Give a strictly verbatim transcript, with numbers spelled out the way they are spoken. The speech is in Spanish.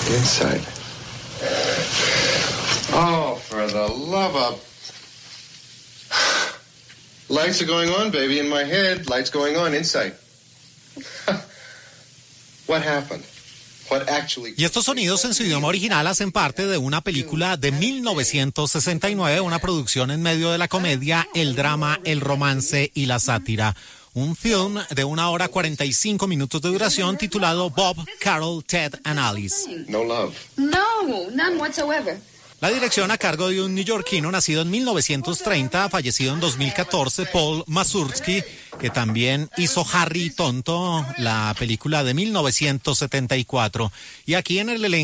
Inside. Oh, for the love of... Lights are going on, baby, in my head. Lights going on inside. What happened? What actually... Y estos sonidos en su idioma original hacen parte de una película de mil novecientos sesenta y nueve, una producción en medio de la comedia, el drama, el romance y la sátira. Un film de una hora cuarenta y cinco minutos de duración titulado Bob, Carol, Ted and Alice. No love. No, none whatsoever. La dirección a cargo de un neoyorquino nacido en mil novecientos treinta, fallecido en dos mil catorce, Paul Mazursky, que también hizo Harry Tonto, la película de mil novecientos setenta y cuatro. Y aquí en el elenco